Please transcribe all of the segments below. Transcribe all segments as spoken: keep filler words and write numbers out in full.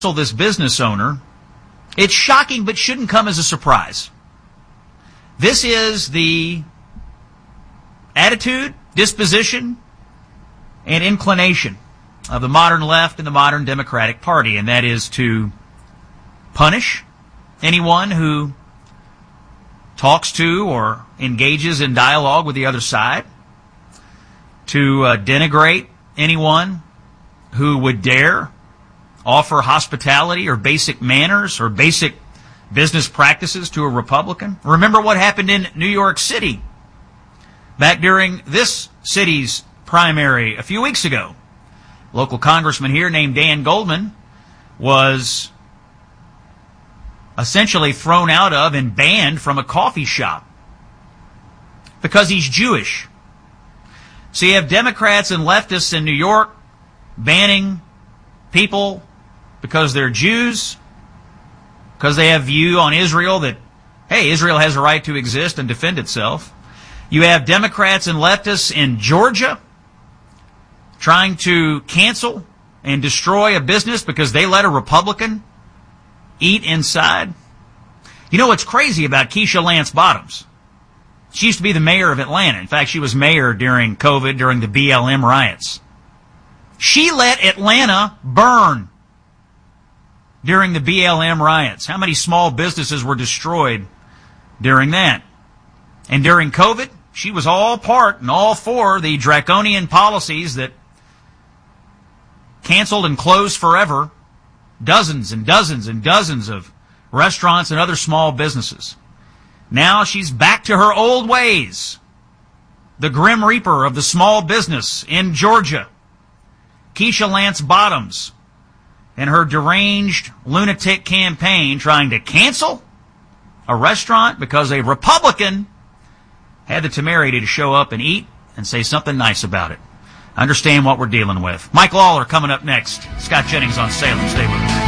this business owner, it's shocking but shouldn't come as a surprise. This is the attitude, disposition, and inclination of the modern left and the modern Democratic Party, and that is to punish anyone who talks to or engages in dialogue with the other side, to uh, denigrate anyone who would dare offer hospitality or basic manners or basic business practices to a Republican. Remember what happened in New York City back during this city's primary a few weeks ago. Local congressman here named Dan Goldman was essentially thrown out of and banned from a coffee shop because he's Jewish. So you have Democrats and leftists in New York banning people because they're Jews, because they have view on Israel that, hey, Israel has a right to exist and defend itself. You have Democrats and leftists in Georgia trying to cancel and destroy a business because they let a Republican eat inside. You know what's crazy about Keisha Lance Bottoms? She used to be the mayor of Atlanta. In fact, she was mayor during COVID, during the B L M riots. She let Atlanta burn during the B L M riots. How many small businesses were destroyed during that? And during COVID, she was all part and all for the draconian policies that canceled and closed forever dozens and dozens and dozens of restaurants and other small businesses. Now she's back to her old ways. The Grim Reaper of the small business in Georgia, Keisha Lance Bottoms, and her deranged lunatic campaign trying to cancel a restaurant because a Republican had the temerity to show up and eat and say something nice about it. Understand what we're dealing with. Mike Lawler coming up next. Scott Jennings on Salem. Stay with us.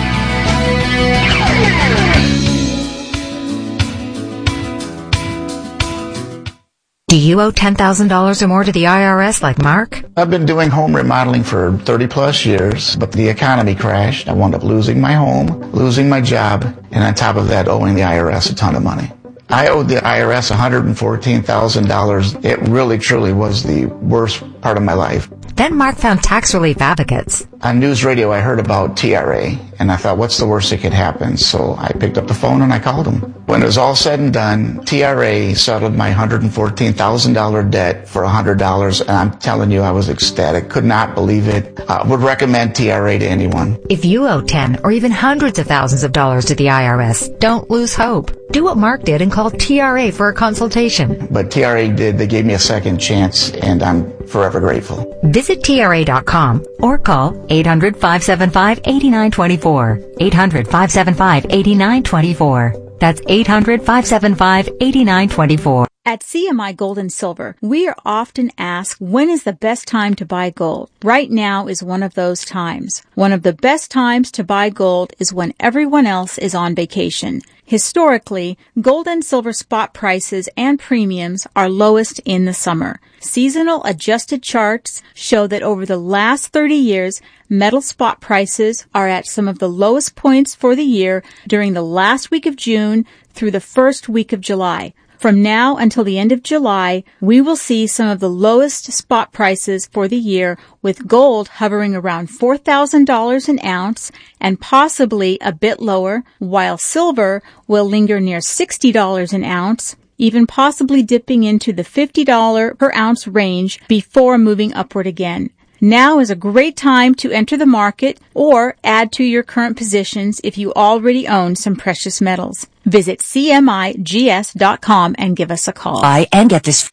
Do you owe ten thousand dollars or more to the I R S like Mark? I've been doing home remodeling for thirty plus years, but the economy crashed. I wound up losing my home, losing my job, and on top of that, owing the I R S a ton of money. I owed the I R S one hundred fourteen thousand dollars. It really, truly was the worst part of my life. Then Mark found tax relief advocates. On news radio, I heard about T R A, and I thought, what's the worst that could happen? So I picked up the phone and I called them. When it was all said and done, T R A settled my one hundred fourteen thousand dollars debt for one hundred dollars, and I'm telling you, I was ecstatic. Could not believe it. I uh, would recommend T R A to anyone. If you owe ten or even hundreds of thousands of dollars to the I R S, don't lose hope. Do what Mark did and call T R A for a consultation. But T R A did. They gave me a second chance, and I'm forever grateful. Visit T R A dot com or call eight hundred, five seven five, eight nine two four. eight hundred, five seven five, eight nine two four. That's eight hundred, five seven five, eight nine two four. At C M I Gold and Silver, we are often asked, when is the best time to buy gold? Right now is one of those times. One of the best times to buy gold is when everyone else is on vacation. Historically, gold and silver spot prices and premiums are lowest in the summer. Seasonal adjusted charts show that over the last thirty years, metal spot prices are at some of the lowest points for the year during the last week of June through the first week of July. From now until the end of July, we will see some of the lowest spot prices for the year, with gold hovering around four thousand dollars an ounce and possibly a bit lower, while silver will linger near sixty dollars an ounce, even possibly dipping into the fifty dollars per ounce range before moving upward again. Now is a great time to enter the market or add to your current positions if you already own some precious metals. Visit C M I G S dot com and give us a call. Buy and get this.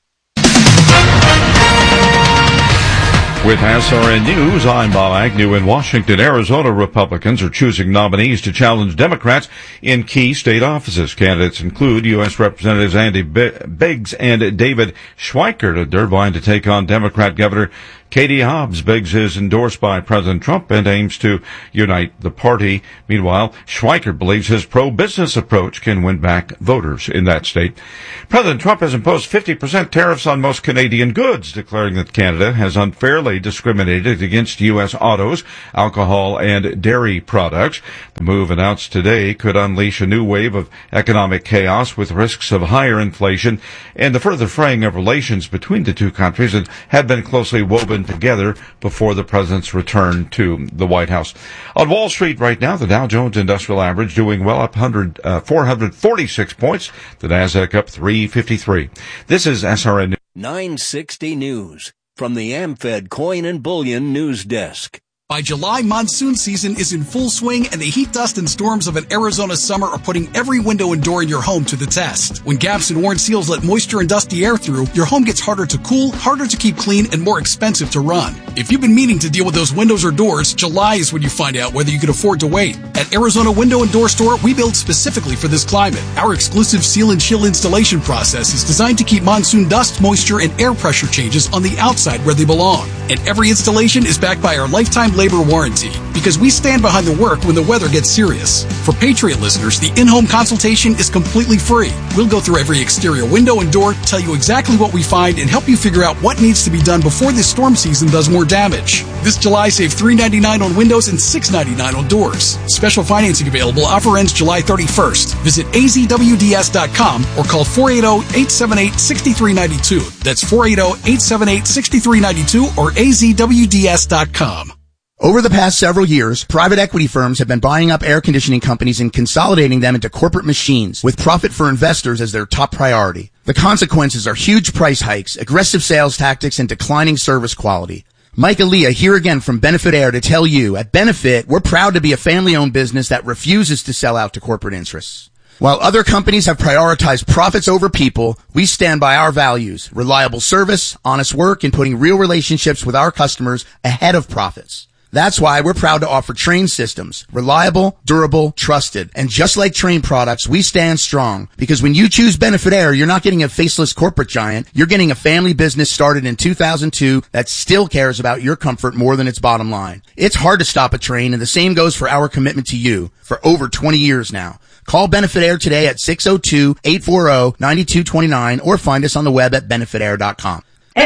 With S R N News, I'm Bob Agnew. In Washington, Arizona, Republicans are choosing nominees to challenge Democrats in key state offices. Candidates include U S Representatives Andy Biggs and David Schweikert. They're vying to take on Democrat Governor Katie Hobbs begs is endorsed by President Trump and aims to unite the party. Meanwhile, Schweikert believes his pro-business approach can win back voters in that state. President Trump has imposed fifty percent tariffs on most Canadian goods, declaring that Canada has unfairly discriminated against U S autos, alcohol, and dairy products. The move announced today could unleash a new wave of economic chaos with risks of higher inflation and the further fraying of relations between the two countries that had been closely woven together before the president's return to the White House. On Wall Street right now, the Dow Jones Industrial Average doing well, up one hundred, uh, four hundred forty-six points. The Nasdaq up three fifty-three. This is S R N News. nine sixty News from the AmFed Coin and Bullion News Desk. By July, monsoon season is in full swing, and the heat, dust, and storms of an Arizona summer are putting every window and door in your home to the test. When gaps and worn seals let moisture and dusty air through, your home gets harder to cool, harder to keep clean, and more expensive to run. If you've been meaning to deal with those windows or doors, July is when you find out whether you can afford to wait. At Arizona Window and Door Store, we build specifically for this climate. Our exclusive seal and chill installation process is designed to keep monsoon dust, moisture, and air pressure changes on the outside where they belong. And every installation is backed by our lifetime labor warranty, because we stand behind the work when the weather gets serious. For Patriot listeners, the in-home consultation is completely free. We'll go through every exterior window and door, tell you exactly what we find, and help you figure out what needs to be done before this storm season does more damage. This July, save three dollars and ninety-nine cents on windows and six dollars and ninety-nine cents on doors. Special financing available. Offer ends July thirty-first. Visit A Z W D S dot com or call four eight zero, eight seven eight, six three nine two. That's four eight zero, eight seven eight, six three nine two or A Z W D S dot com. Over the past several years, private equity firms have been buying up air conditioning companies and consolidating them into corporate machines, with profit for investors as their top priority. The consequences are huge price hikes, aggressive sales tactics, and declining service quality. Mike Aaliyah here again from Benefit Air to tell you, at Benefit, we're proud to be a family-owned business that refuses to sell out to corporate interests. While other companies have prioritized profits over people, we stand by our values: reliable service, honest work, and putting real relationships with our customers ahead of profits. That's why we're proud to offer Trane systems. Reliable, durable, trusted. And just like Trane products, we stand strong. Because when you choose Benefit Air, you're not getting a faceless corporate giant. You're getting a family business started in two thousand two that still cares about your comfort more than its bottom line. It's hard to stop a Trane, and the same goes for our commitment to you for over twenty years now. Call Benefit Air today at six oh two, eight four zero, nine two two nine or find us on the web at benefit air dot com.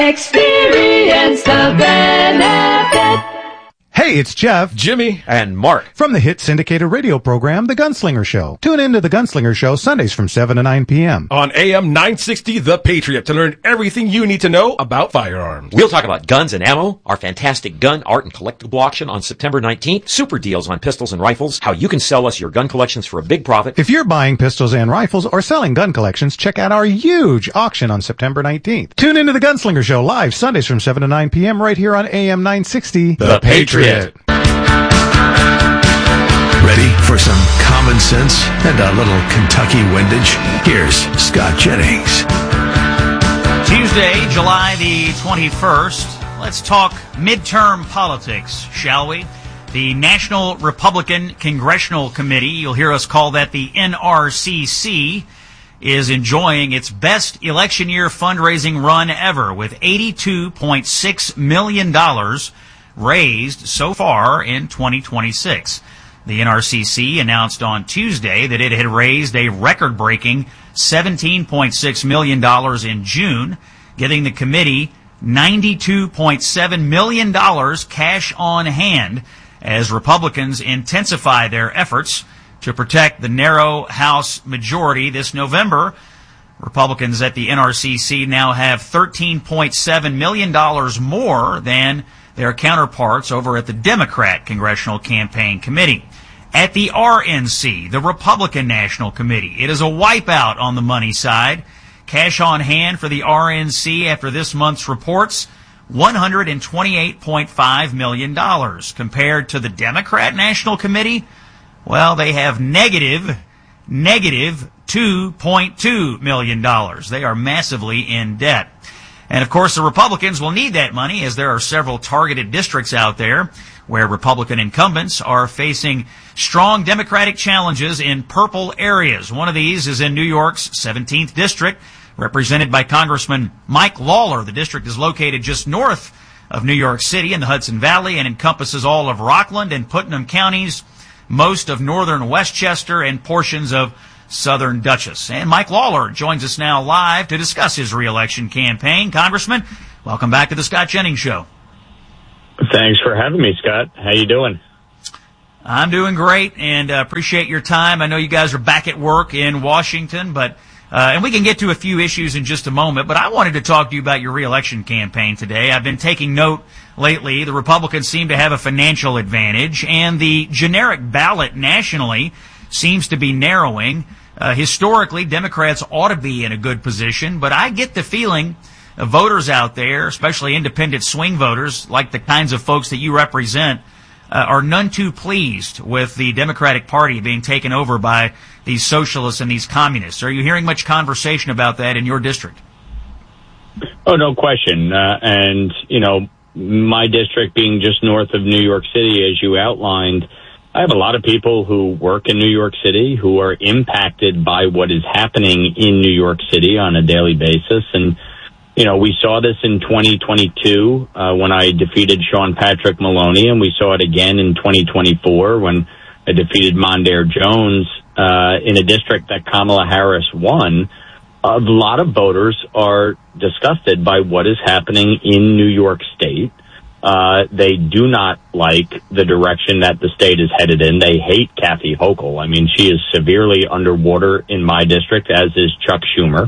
Experience the benefit. Hey, it's Jeff, Jimmy, and Mark from the hit syndicated radio program, The Gunslinger Show. Tune in to The Gunslinger Show Sundays from seven to nine p.m. on A M nine sixty The Patriot to learn everything you need to know about firearms. We'll talk about guns and ammo, our fantastic gun, art, and collectible auction on September nineteenth, super deals on pistols and rifles, how you can sell us your gun collections for a big profit. If you're buying pistols and rifles or selling gun collections, check out our huge auction on September nineteenth. Tune in to The Gunslinger Show live Sundays from seven to nine p.m. right here on A M nine sixty The, the Patriot. Patriot. Ready for some common sense and a little Kentucky windage? Here's Scott Jennings. Tuesday, July the twenty-first. Let's talk midterm politics, shall we? The National Republican Congressional Committee, you'll hear us call that the N R C C, is enjoying its best election year fundraising run ever with eighty-two point six million dollars raised so far in twenty twenty-six. The N R C C announced on Tuesday that it had raised a record-breaking seventeen point six million dollars in June, giving the committee ninety-two point seven million dollars cash on hand as Republicans intensify their efforts to protect the narrow House majority this November. Republicans at the N R C C now have thirteen point seven million dollars more than their counterparts over at the Democrat Congressional Campaign Committee. At the R N C, the Republican National Committee, it is a wipeout on the money side. Cash on hand for the R N C after this month's reports, one hundred twenty-eight point five million dollars. Compared to the Democrat National Committee, well, they have negative, negative two point two million dollars. They are massively in debt. And, of course, the Republicans will need that money as there are several targeted districts out there where Republican incumbents are facing strong Democratic challenges in purple areas. One of these is in New York's seventeenth District, represented by Congressman Mike Lawler. The district is located just north of New York City and the Hudson Valley and encompasses all of Rockland and Putnam counties, most of northern Westchester, and portions of southern Dutchess. And Mike Lawler joins us now live to discuss his reelection campaign. Congressman, welcome back to the Scott Jennings Show. Thanks for having me, Scott. How you doing? I'm doing great, and uh, appreciate your time. I know you guys are back at work in Washington, but uh, and we can get to a few issues in just a moment, but I wanted to talk to you about your reelection campaign today. I've been taking note lately. The Republicans seem to have a financial advantage, and the generic ballot nationally seems to be narrowing. Uh, historically, Democrats ought to be in a good position, but I get the feeling of voters out there, especially independent swing voters, like the kinds of folks that you represent, uh, are none too pleased with the Democratic Party being taken over by these socialists and these communists. Are you hearing much conversation about that in your district? Oh, no question. Uh, and, you know, my district being just north of New York City, as you outlined, I have a lot of people who work in New York City who are impacted by what is happening in New York City on a daily basis. And, you know, we saw this in twenty twenty-two uh, when I defeated Sean Patrick Maloney, and we saw it again in twenty twenty-four when I defeated Mondaire Jones uh, in a district that Kamala Harris won. A lot of voters are disgusted by what is happening in New York State. Uh, they do not like the direction that the state is headed in. They hate Kathy Hochul. I mean, she is severely underwater in my district, as is Chuck Schumer.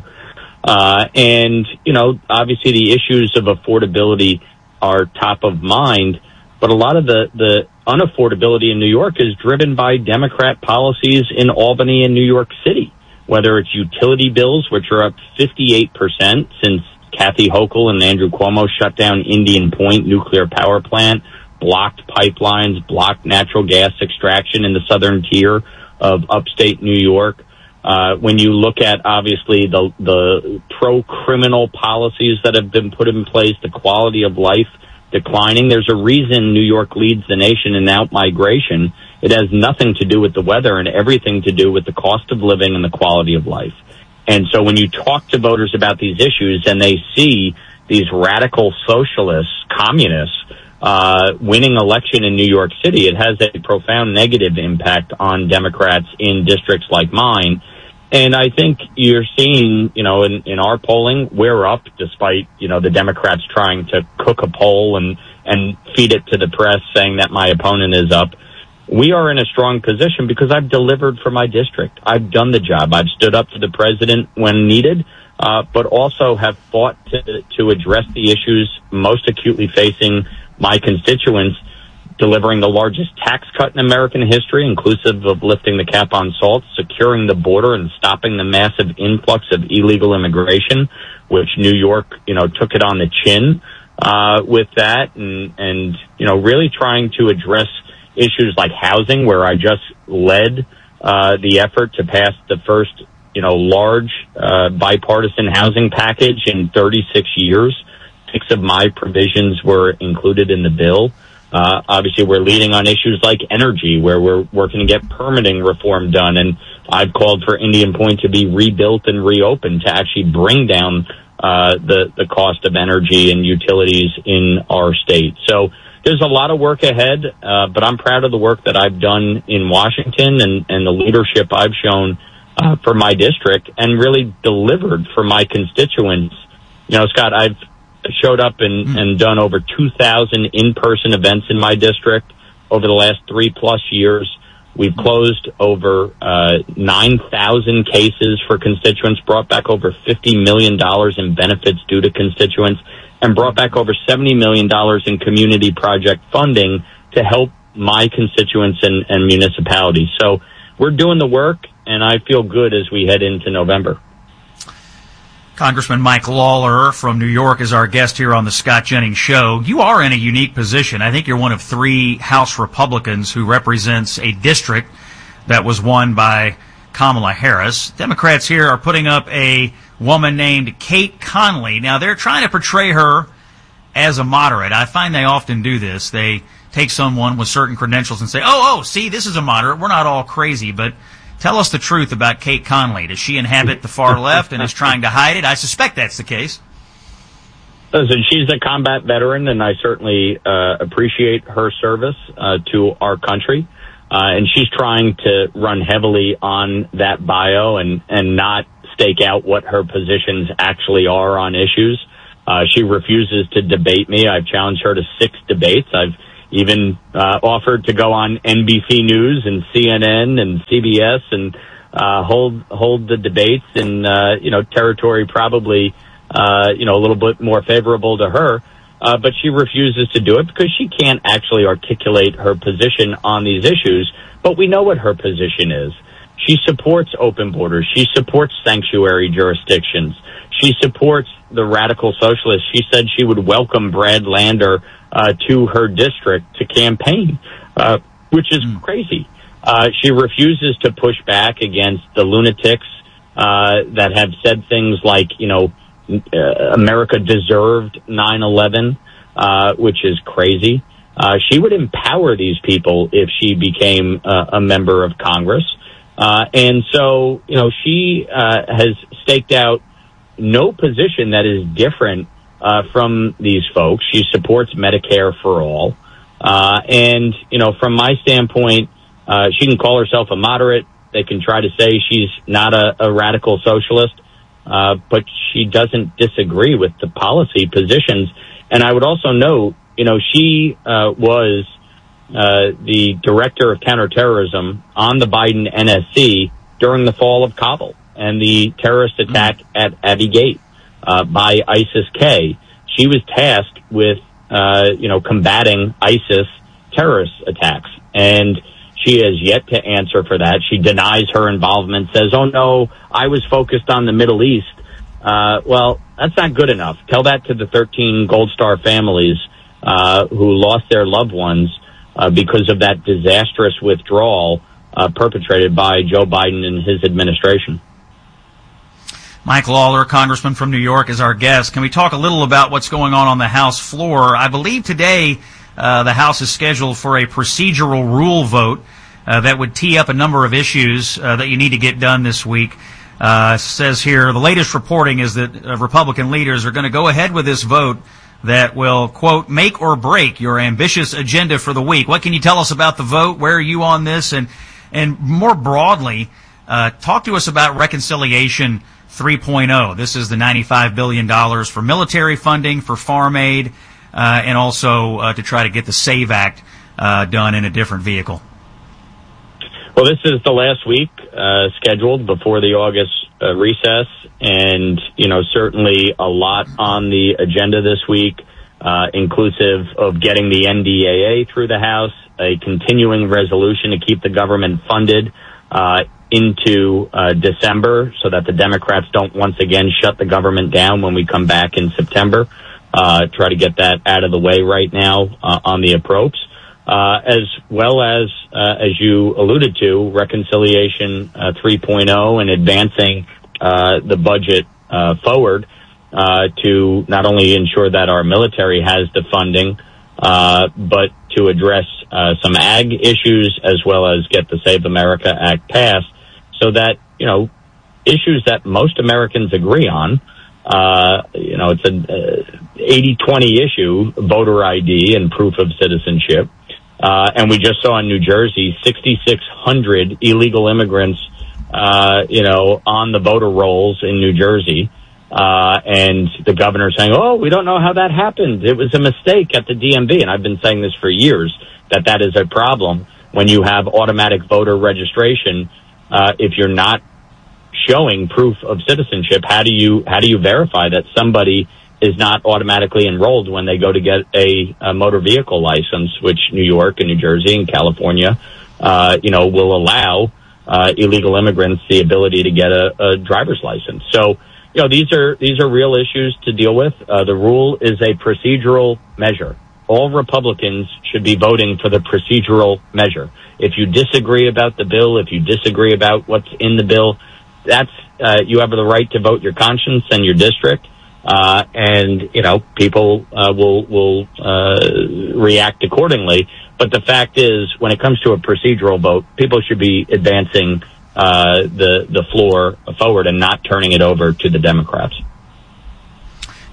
Uh, and, you know, obviously the issues of affordability are top of mind, but a lot of the, the unaffordability in New York is driven by Democrat policies in Albany and New York City, whether it's utility bills, which are up fifty-eight percent since Kathy Hochul and Andrew Cuomo shut down Indian Point nuclear power plant, blocked pipelines, blocked natural gas extraction in the southern tier of upstate New York. Uh, when you look at, obviously, the, the pro-criminal policies that have been put in place, the quality of life declining, there's a reason New York leads the nation in out-migration. It has nothing to do with the weather and everything to do with the cost of living and the quality of life. And so when you talk to voters about these issues and they see these radical socialists, communists, uh, winning election in New York City, it has a profound negative impact on Democrats in districts like mine. And I think you're seeing, you know, in, in our polling, we're up despite, you know, the Democrats trying to cook a poll and, and feed it to the press saying that my opponent is up. We are in a strong position because I've delivered for my district. I've done the job. I've stood up to the president when needed, uh, but also have fought to, to address the issues most acutely facing my constituents, delivering the largest tax cut in American history, inclusive of lifting the cap on salt, securing the border and stopping the massive influx of illegal immigration, which New York, you know, took it on the chin, uh, with that, and, and, you know, really trying to address issues like housing, where I just led, uh, the effort to pass the first, you know, large, uh, bipartisan housing package in thirty-six years. Six of my provisions were included in the bill. Uh, obviously, we're leading on issues like energy, where we're working to get permitting reform done. And I've called for Indian Point to be rebuilt and reopened to actually bring down uh, the, the cost of energy and utilities in our state. So there's a lot of work ahead, uh, but I'm proud of the work that I've done in Washington and, and the leadership I've shown uh, for my district and really delivered for my constituents. You know, Scott, I've showed up and, mm. and done over two thousand in-person events in my district over the last three plus years. We've closed over uh, nine thousand cases for constituents, brought back over fifty million dollars in benefits due to constituents, and brought back over seventy million dollars in community project funding to help my constituents and, and municipalities. So we're doing the work, and I feel good as we head into November. Congressman Mike Lawler from New York is our guest here on the Scott Jennings Show. You are in a unique position. I think you're one of three House Republicans who represents a district that was won by Kamala Harris. Democrats here are putting up a woman named Kate Conley. Now, they're trying to portray her as a moderate. I find they often do this. They take someone with certain credentials and say, oh, oh, see, this is a moderate. We're not all crazy, but tell us the truth about Kate Conley. Does she inhabit the far left and is trying to hide it? I suspect that's the case. Listen, she's a combat veteran, and I certainly uh, appreciate her service uh, to our country. Uh, and she's trying to run heavily on that bio and, and not stake out what her positions actually are on issues. Uh, she refuses to debate me. I've challenged her to six debates. I've even uh, offered to go on N B C News and C N N and C B S and uh, hold hold the debates in uh, you know territory probably uh, you know a little bit more favorable to her. Uh, but she refuses to do it because she can't actually articulate her position on these issues. But we know what her position is. She supports open borders. She supports sanctuary jurisdictions. She supports the radical socialists. She said she would welcome Brad Lander uh, to her district to campaign, uh, which is mm. crazy. Uh, she refuses to push back against the lunatics uh, that have said things like, you know, Uh, America deserved nine eleven, uh, which is crazy. Uh, she would empower these people if she became uh, a member of Congress. Uh, and so, you know, she uh, has staked out no position that is different uh, from these folks. She supports Medicare for all. Uh, and, you know, from my standpoint, uh, she can call herself a moderate. They can try to say she's not a, a radical socialist. Uh, but she doesn't disagree with the policy positions. And I would also note, you know, she uh, was uh, the director of counterterrorism on the Biden N S C during the fall of Kabul and the terrorist attack at Abbey Gate uh, by ISIS-K. She was tasked with, uh, you know, combating ISIS terrorist attacks. And she has yet to answer for that. She denies her involvement, says, oh, no, I was focused on the Middle East. Uh, well, that's not good enough. Tell that to the thirteen Gold Star families uh, who lost their loved ones uh, because of that disastrous withdrawal uh, perpetrated by Joe Biden and his administration. Mike Lawler, Congressman from New York, is our guest. Can we talk a little about what's going on on the House floor? I believe today uh, the House is scheduled for a procedural rule vote uh, that would tee up a number of issues uh, that you need to get done this week. Uh, says here, the latest reporting is that uh, Republican leaders are going to go ahead with this vote that will, quote, make or break your ambitious agenda for the week. What can you tell us about the vote? Where are you on this? And, and more broadly, uh, talk to us about Reconciliation three point oh. This is the ninety-five billion dollars for military funding, for farm aid, uh, and also uh, to try to get the SAVE Act uh, done in a different vehicle. Well, this is the last week uh, scheduled before the August uh, recess, and, you know, certainly a lot on the agenda this week, uh, inclusive of getting the N D A A through the House, a continuing resolution to keep the government funded uh, into uh, December so that the Democrats don't once again shut the government down when we come back in September. Uh, try to get that out of the way right now uh, on the approach. Uh, as well as, uh, as you alluded to, Reconciliation uh, three point oh and advancing uh, the budget uh, forward uh, to not only ensure that our military has the funding, uh, but to address uh, some ag issues as well as get the Save America Act passed so that, you know, issues that most Americans agree on, uh, you know, it's an eighty twenty issue, voter I D and proof of citizenship. Uh, and we just saw in New Jersey, sixty-six hundred illegal immigrants, uh, you know, on the voter rolls in New Jersey. Uh, and the governor saying, oh, we don't know how that happened. It was a mistake at the D M V. And I've been saying this for years, that that is a problem when you have automatic voter registration. Uh, if you're not showing proof of citizenship, how do you, how do you verify that somebody is not automatically enrolled when they go to get a, a motor vehicle license, which New York and New Jersey and California, uh, you know, will allow uh, illegal immigrants the ability to get a, a driver's license. So, you know, these are these are real issues to deal with. Uh, the rule is a procedural measure. All Republicans should be voting for the procedural measure. If you disagree about the bill, if you disagree about what's in the bill, that's uh, you have the right to vote your conscience and your district. Uh, and, you know, people, uh, will, will, uh, react accordingly. But the fact is, when it comes to a procedural vote, people should be advancing, uh, the, the floor forward and not turning it over to the Democrats.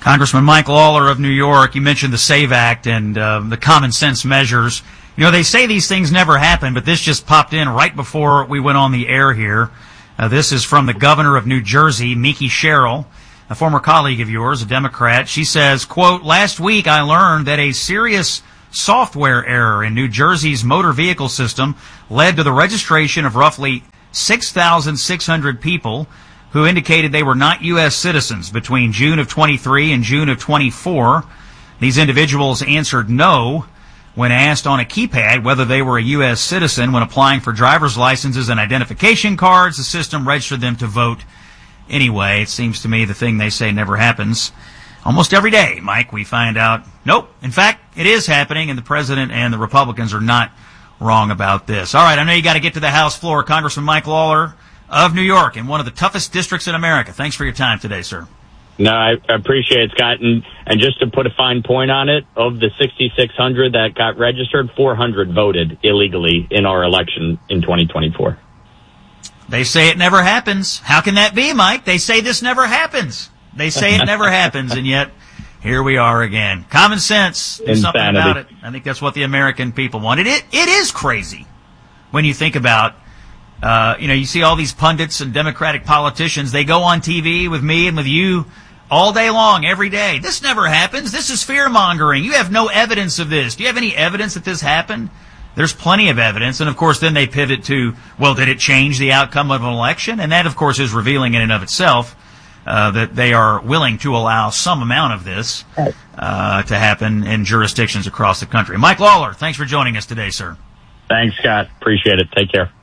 Congressman Mike Lawler of New York, you mentioned the SAVE Act and uh, the common sense measures. You know, they say these things never happen, but this just popped in right before we went on the air here. Uh, this is from the governor of New Jersey, Mikie Sherrill, a former colleague of yours, a Democrat. She says, quote, last week I learned that a serious software error in New Jersey's motor vehicle system led to the registration of roughly six thousand six hundred people who indicated they were not U S citizens between June of twenty-three and June of twenty-four. These individuals answered no when asked on a keypad whether they were a U S citizen. When applying for driver's licenses and identification cards, the system registered them to vote anyway. It seems to me the thing they say never happens. Almost every day, Mike, we find out, nope, in fact, it is happening, and the president and the Republicans are not wrong about this. All right, I know you got to get to the House floor. Congressman Mike Lawler of New York in one of the toughest districts in America. Thanks for your time today, sir. No, I appreciate it, Scott. And, and just to put a fine point on it, of the sixty-six hundred that got registered, four hundred voted illegally in our election in twenty twenty-four. They say it never happens. How can that be, Mike? They say this never happens. They say it never happens, and yet here we are again. Common sense. Do something about it. I think that's what the American people want. It, it, it is crazy when you think about Uh, you know, you see all these pundits and Democratic politicians, they go on T V with me and with you all day long, every day. This never happens. This is fear-mongering. You have no evidence of this. Do you have any evidence that this happened? There's plenty of evidence. And, of course, then they pivot to, well, did it change the outcome of an election? And that, of course, is revealing in and of itself uh, that they are willing to allow some amount of this uh, to happen in jurisdictions across the country. Mike Lawler, thanks for joining us today, sir. Thanks, Scott. Appreciate it. Take care.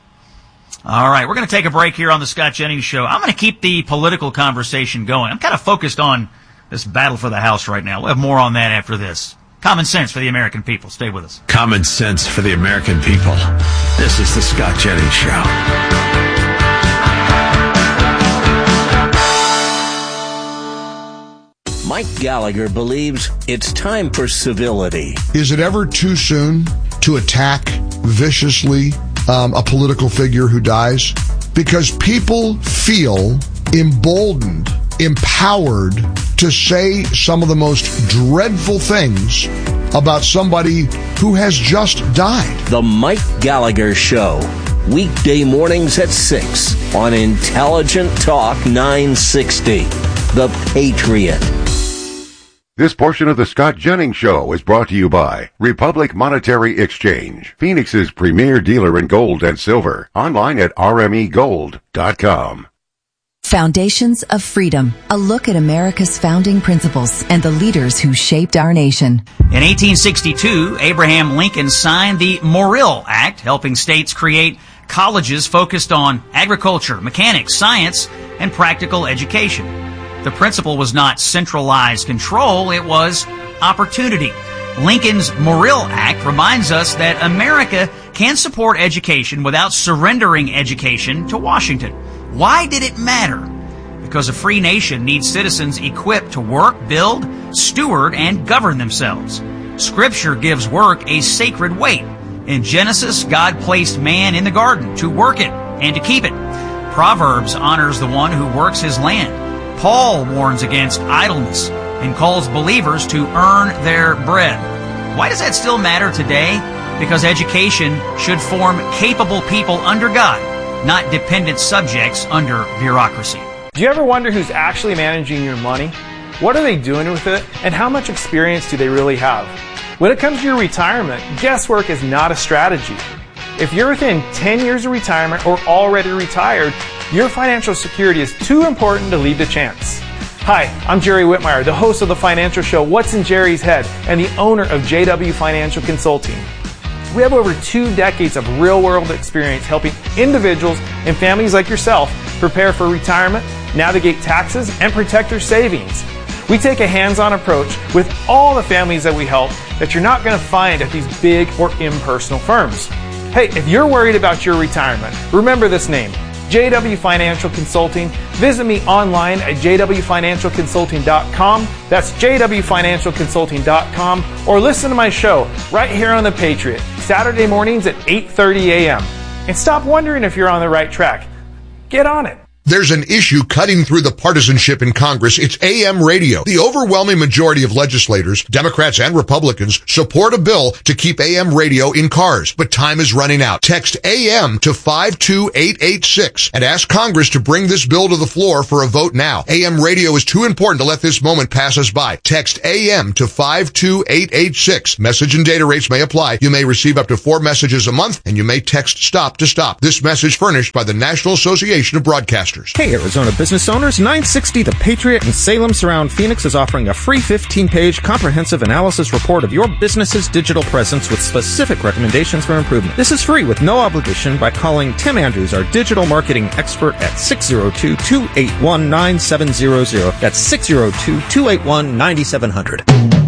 All right, we're going to take a break here on the Scott Jennings Show. I'm going to keep the political conversation going. I'm kind of focused on this battle for the House right now. We'll have more on that after this. Common sense for the American people. Stay with us. Common sense for the American people. This is the Scott Jennings Show. Mike Gallagher believes it's time for civility. Is it ever too soon to attack viciously Um, a political figure who dies? Because people feel emboldened, empowered to say some of the most dreadful things about somebody who has just died. The Mike Gallagher Show, weekday mornings at six on Intelligent Talk nine sixty, The Patriot. This portion of the Scott Jennings Show is brought to you by Republic Monetary Exchange, Phoenix's premier dealer in gold and silver. Online at R M E gold dot com. Foundations of Freedom, a look at America's founding principles and the leaders who shaped our nation. In eighteen sixty-two, Abraham Lincoln signed the Morrill Act, helping states create colleges focused on agriculture, mechanics, science, and practical education. The principle was not centralized control, it was opportunity. Lincoln's Morrill Act reminds us that America can support education without surrendering education to Washington. Why did it matter? Because a free nation needs citizens equipped to work, build, steward, and govern themselves. Scripture gives work a sacred weight. In Genesis, God placed man in the garden to work it and to keep it. Proverbs honors the one who works his land. Paul warns against idleness and calls believers to earn their bread. Why does that still matter today? Because education should form capable people under God, not dependent subjects under bureaucracy. Do you ever wonder who's actually managing your money? What are they doing with it? And how much experience do they really have? When it comes to your retirement, guesswork is not a strategy. If you're within ten years of retirement or already retired, your financial security is too important to leave to chance. Hi, I'm Jerry Whitmire, the host of the financial show What's in Jerry's Head and the owner of J W Financial Consulting. We have over two decades of real-world experience helping individuals and families like yourself prepare for retirement, navigate taxes, and protect their savings. We take a hands-on approach with all the families that we help that you're not going to find at these big or impersonal firms. Hey, if you're worried about your retirement, remember this name, J W Financial Consulting. Visit me online at j w financial consulting dot com. That's j w financial consulting dot com. Or listen to my show right here on The Patriot, Saturday mornings at eight thirty a.m. And stop wondering if you're on the right track. Get on it. There's an issue cutting through the partisanship in Congress. It's A M radio. The overwhelming majority of legislators, Democrats and Republicans, support a bill to keep A M radio in cars. But time is running out. Text A M to five two eight eight six and ask Congress to bring this bill to the floor for a vote now. A M radio is too important to let this moment pass us by. Text A M to five two eight eight six. Message and data rates may apply. You may receive up to four messages a month, and you may text STOP to stop. This message furnished by the National Association of Broadcasters. Hey, Arizona business owners, nine sixty The Patriot in Salem Surround Phoenix is offering a free fifteen-page comprehensive analysis report of your business's digital presence with specific recommendations for improvement. This is free with no obligation by calling Tim Andrews, our digital marketing expert, at six oh two, two eight one, nine seven zero zero. That's six oh two, two eight one, nine seven zero zero.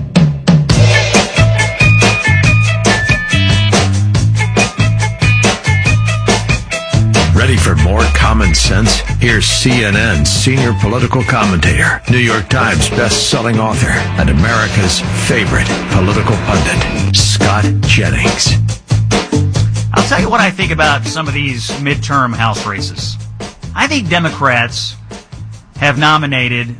Ready for more common sense? Here's C N N's senior political commentator, New York Times best-selling author, and America's favorite political pundit, Scott Jennings. I'll tell you what I think about some of these midterm House races. I think Democrats have nominated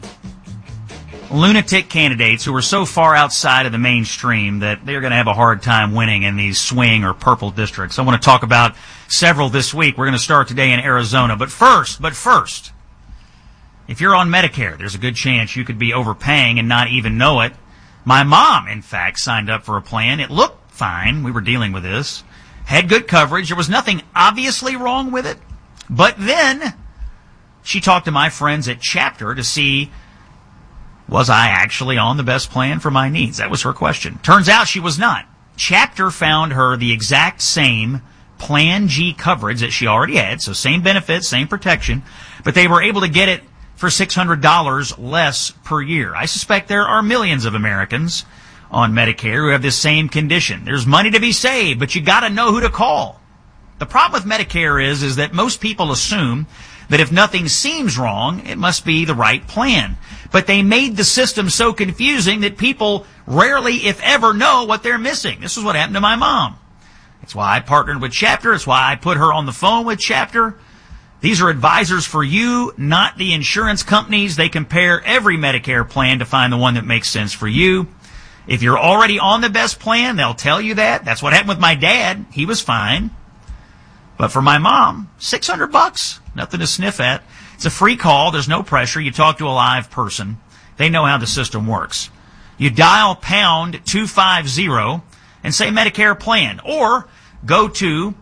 lunatic candidates who are so far outside of the mainstream that they're going to have a hard time winning in these swing or purple districts. I want to talk about several this week. We're going to start today in Arizona. But first, but first, if you're on Medicare, there's a good chance you could be overpaying and not even know it. My mom, in fact, signed up for a plan. It looked fine. We were dealing with this. Had good coverage. There was nothing obviously wrong with it. But then she talked to my friends at Chapter to see, was I actually on the best plan for my needs? That was her question. Turns out she was not. Chapter found her the exact same Plan G coverage that she already had, so same benefits, same protection, but they were able to get it for six hundred dollars less per year. I suspect there are millions of Americans on Medicare who have this same condition. There's money to be saved, but you got to know who to call. The problem with Medicare is, is that most people assume that if nothing seems wrong, it must be the right plan. But they made the system so confusing that people rarely, if ever, know what they're missing. This is what happened to my mom. It's why I partnered with Chapter. It's why I put her on the phone with Chapter. These are advisors for you, not the insurance companies. They compare every Medicare plan to find the one that makes sense for you. If you're already on the best plan, they'll tell you that. That's what happened with my dad. He was fine. But for my mom, six hundred bucks, nothing to sniff at. It's a free call. There's no pressure. You talk to a live person. They know how the system works. You dial pound two fifty and say Medicare plan, or go to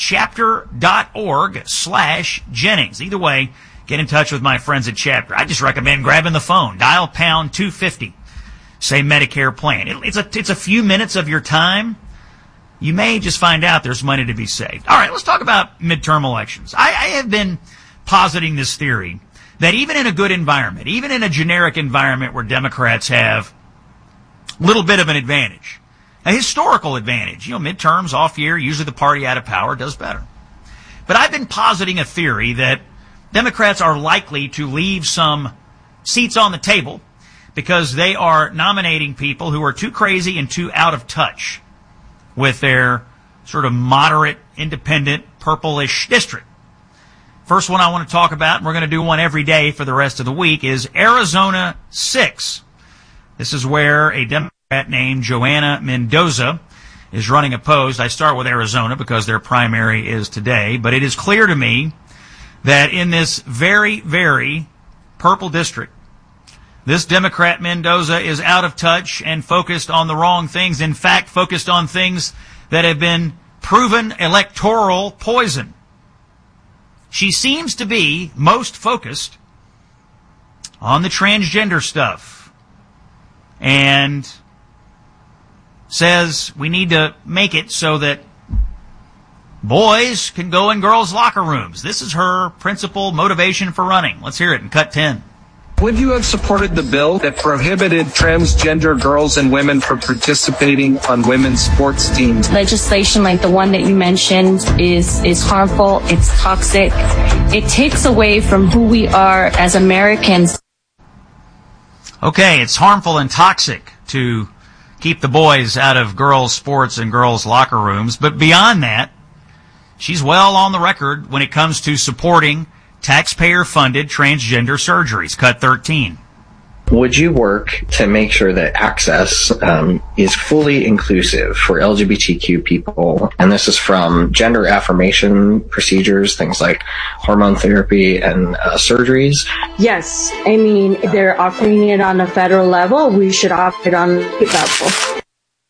chapter.org slash Jennings. Either way, get in touch with my friends at Chapter. I just recommend grabbing the phone. Dial pound two fifty. Say Medicare plan. It, it's a, it's a few minutes of your time. You may just find out there's money to be saved. All right, let's talk about midterm elections. I, I have been positing this theory that even in a good environment, even in a generic environment where Democrats have a little bit of an advantage, a historical advantage, you know, midterms, off year, usually the party out of power does better. But I've been positing a theory that Democrats are likely to leave some seats on the table because they are nominating people who are too crazy and too out of touch with their sort of moderate, independent, purplish district. First one I want to talk about, and we're going to do one every day for the rest of the week, is Arizona six. This is where a Democrat named Joanna Mendoza is running opposed. I start with Arizona because their primary is today, but it is clear to me that in this very, very purple district, this Democrat Mendoza is out of touch and focused on the wrong things. In fact, focused on things that have been proven electoral poison. She seems to be most focused on the transgender stuff and says we need to make it so that boys can go in girls' locker rooms. This is her principal motivation for running. Let's hear it in Cut ten. Would you have supported the bill that prohibited transgender girls and women from participating on women's sports teams? Legislation like the one that you mentioned is, is harmful. It's toxic. It takes away from who we are as Americans. Okay, it's harmful and toxic to keep the boys out of girls' sports and girls' locker rooms. But beyond that, she's well on the record when it comes to supporting taxpayer-funded transgender surgeries, cut thirteen. Would you work to make sure that access um, is fully inclusive for L G B T Q people? And this is from gender affirmation procedures, things like hormone therapy and uh, surgeries. Yes, I mean, they're offering it on a federal level. We should offer it on a state level.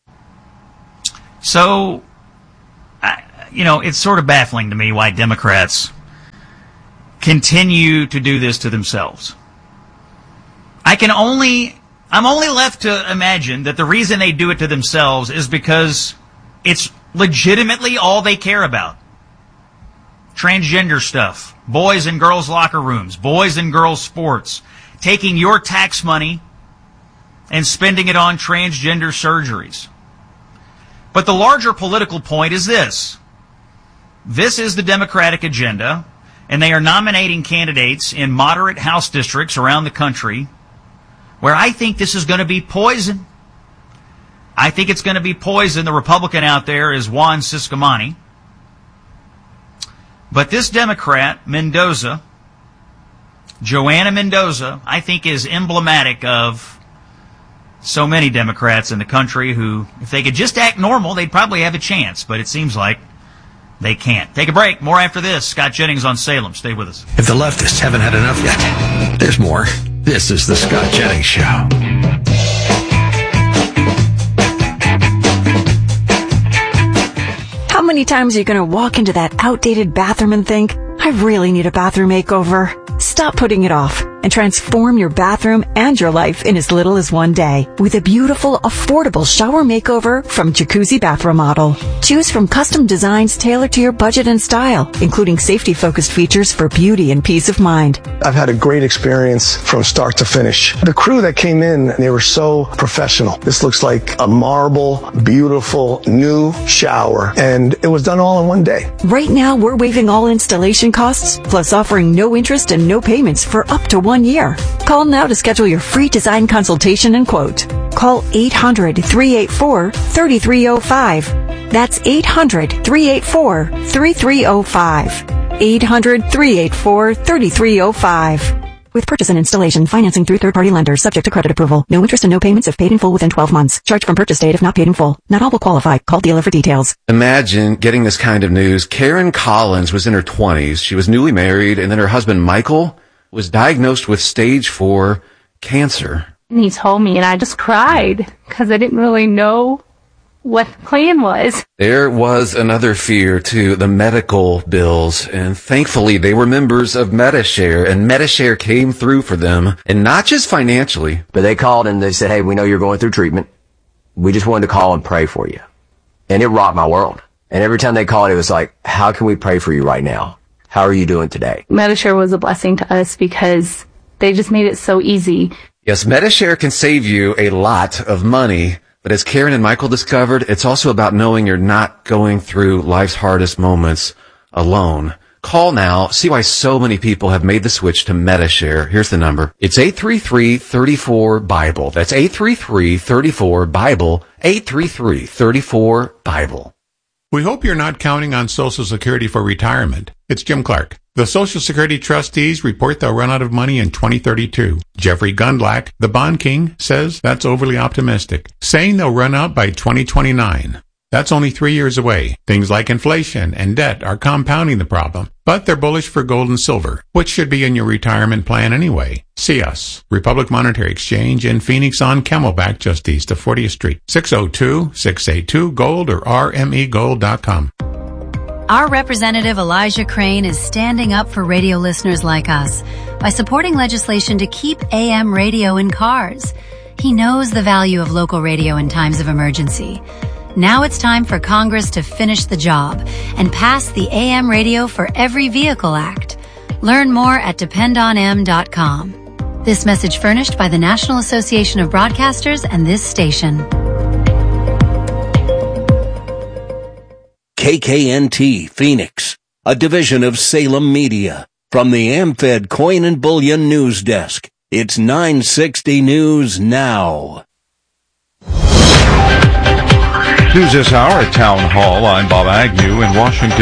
So, I, you know, it's sort of baffling to me why Democrats continue to do this to themselves. I can only, I'm only left to imagine that the reason they do it to themselves is because it's legitimately all they care about. Transgender stuff, boys and girls locker rooms, boys and girls sports, taking your tax money and spending it on transgender surgeries. But the larger political point is this. This is the Democratic agenda, and they are nominating candidates in moderate House districts around the country where I think this is going to be poison. I think it's going to be poison. The Republican out there is Juan Ciscomani. But this Democrat, Mendoza, Joanna Mendoza, I think is emblematic of so many Democrats in the country who, if they could just act normal, they'd probably have a chance. But it seems like they can't. Take a break. More after this. Scott Jennings on Salem. Stay with us. If the leftists haven't had enough yet, there's more. This is the Scott Jennings Show. How many times are you going to walk into that outdated bathroom and think, I really need a bathroom makeover? Stop putting it off and transform your bathroom and your life in as little as one day with a beautiful, affordable shower makeover from Jacuzzi Bath Remodel. Choose from custom designs tailored to your budget and style, including safety-focused features for beauty and peace of mind. I've had a great experience from start to finish. The crew that came in, they were so professional. This looks like a marble, beautiful, new shower, and it was done all in one day. Right now, we're waiving all installation costs, plus offering no interest and no payments for up to one year. Call now to schedule your free design consultation and quote. Call eight hundred, three eight four, three three zero five. That's eight hundred, three eight four, three three zero five. eight hundred, three eight four, three three zero five. With purchase and installation, financing through third-party lenders, subject to credit approval. No interest and no payments if paid in full within twelve months. Charge from purchase date if not paid in full. Not all will qualify. Call dealer for details. Imagine getting this kind of news. Karen Collins was in her twenties. She was newly married, and then her husband, Michael, was diagnosed with stage four cancer. And he told me, and I just cried because I didn't really know what the plan was. There was another fear, too, the medical bills, and thankfully they were members of Medi-Share, and Medi-Share came through for them, and not just financially. But they called and they said, hey, we know you're going through treatment. We just wanted to call and pray for you. And it rocked my world. And every time they called, it was like, how can we pray for you right now? How are you doing today? Medi-Share was a blessing to us because they just made it so easy. Yes, Medi-Share can save you a lot of money, but as Karen and Michael discovered, it's also about knowing you're not going through life's hardest moments alone. Call now. See why so many people have made the switch to Medi-Share. Here's the number. It's eight three three, three four, BIBLE. That's eight three three, three four, BIBLE. eight three three, three four, BIBLE. We hope you're not counting on Social Security for retirement. It's Jim Clark. The Social Security trustees report they'll run out of money in twenty thirty-two. Jeffrey Gundlach, the bond king, says that's overly optimistic, saying they'll run out by twenty twenty-nine. That's only three years away. Things like inflation and debt are compounding the problem, but they're bullish for gold and silver, which should be in your retirement plan anyway. See us, Republic Monetary Exchange in Phoenix on Camelback, just east of fortieth Street. six oh two, six eight two, GOLD or R M E gold dot com. Our representative Elijah Crane is standing up for radio listeners like us by supporting legislation to keep A M radio in cars. He knows the value of local radio in times of emergency. Now it's time for Congress to finish the job and pass the A M Radio for Every Vehicle Act. Learn more at depend on m dot com. This message furnished by the National Association of Broadcasters and this station. K K N T Phoenix, a division of Salem Media. From the AmFed Coin and Bullion News Desk, it's nine sixty News Now. News this hour at Town Hall. I'm Bob Agnew in Washington.